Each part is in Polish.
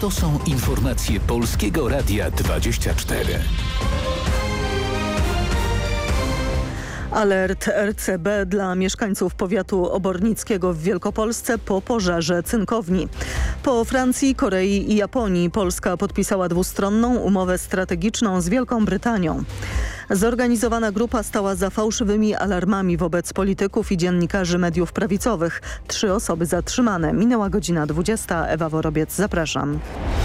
To są informacje Polskiego Radia 24. Alert RCB dla mieszkańców powiatu obornickiego w Wielkopolsce po pożarze cynkowni. Po Francji, Korei i Japonii Polska podpisała dwustronną umowę strategiczną z Wielką Brytanią. Zorganizowana grupa stała za fałszywymi alarmami wobec polityków i dziennikarzy mediów prawicowych. 3 osoby zatrzymane. Minęła godzina 20. Ewa Worobiec, zapraszam.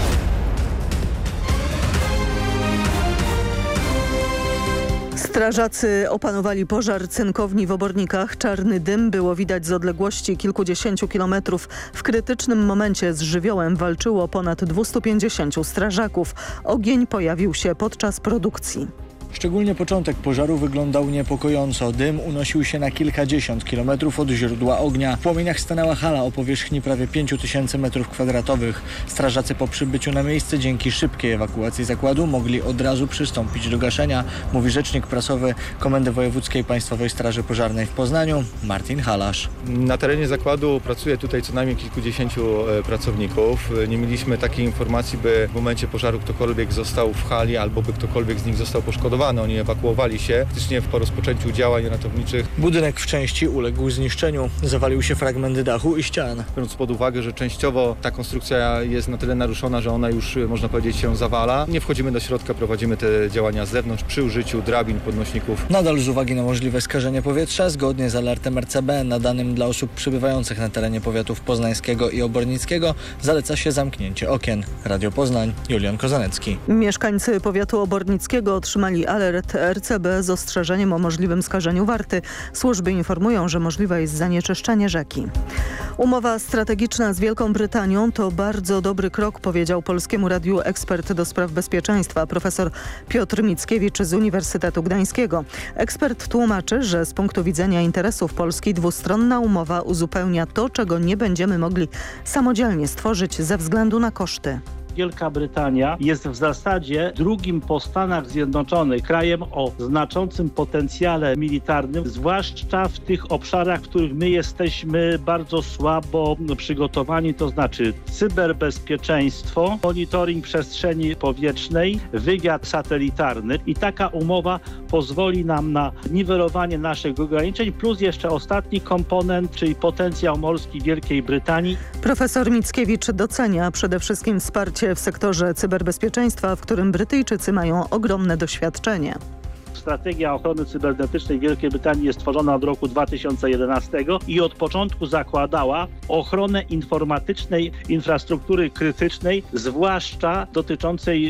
Strażacy opanowali pożar cynkowni w Obornikach. Czarny dym było widać z odległości kilkudziesięciu kilometrów. W krytycznym momencie z żywiołem walczyło ponad 250 strażaków. Ogień pojawił się podczas produkcji. Szczególnie początek pożaru wyglądał niepokojąco. Dym unosił się na kilkadziesiąt kilometrów od źródła ognia. W płomieniach stanęła hala o powierzchni prawie 5000 m2. Strażacy po przybyciu na miejsce dzięki szybkiej ewakuacji zakładu mogli od razu przystąpić do gaszenia, mówi rzecznik prasowy Komendy Wojewódzkiej Państwowej Straży Pożarnej w Poznaniu, Martin Halasz. Na terenie zakładu pracuje tutaj co najmniej kilkudziesięciu pracowników. Nie mieliśmy takiej informacji, by w momencie pożaru ktokolwiek został w hali albo by ktokolwiek z nich został poszkodowany. Oni ewakuowali się faktycznie po rozpoczęciu działań ratowniczych. Budynek w części uległ zniszczeniu. Zawalił się fragment dachu i ścian. Biorąc pod uwagę, że częściowo ta konstrukcja jest na tyle naruszona, że ona już, można powiedzieć, się zawala. Nie wchodzimy do środka, prowadzimy te działania z zewnątrz przy użyciu drabin, podnośników. Nadal z uwagi na możliwe skażenie powietrza, zgodnie z alertem RCB nadanym dla osób przybywających na terenie powiatów poznańskiego i obornickiego, zaleca się zamknięcie okien. Radio Poznań, Julian Kozanecki. Mieszkańcy powiatu obornickiego otrzymali alert RCB z ostrzeżeniem o możliwym skażeniu Warty. Służby informują, że możliwe jest zanieczyszczenie rzeki. Umowa strategiczna z Wielką Brytanią to bardzo dobry krok, powiedział Polskiemu Radiu ekspert do spraw bezpieczeństwa profesor Piotr Mickiewicz z Uniwersytetu Gdańskiego. Ekspert tłumaczy, że z punktu widzenia interesów Polski dwustronna umowa uzupełnia to, czego nie będziemy mogli samodzielnie stworzyć ze względu na koszty. Wielka Brytania jest w zasadzie drugim po Stanach Zjednoczonych krajem o znaczącym potencjale militarnym, zwłaszcza w tych obszarach, w których my jesteśmy bardzo słabo przygotowani, to znaczy cyberbezpieczeństwo, monitoring przestrzeni powietrznej, wywiad satelitarny i taka umowa pozwoli nam na niwelowanie naszych ograniczeń, plus jeszcze ostatni komponent, czyli potencjał morski Wielkiej Brytanii. Profesor Mickiewicz docenia przede wszystkim wsparcie w sektorze cyberbezpieczeństwa, w którym Brytyjczycy mają ogromne doświadczenie. Strategia ochrony cybernetycznej Wielkiej Brytanii jest tworzona od roku 2011 i od początku zakładała ochronę informatycznej infrastruktury krytycznej, zwłaszcza dotyczącej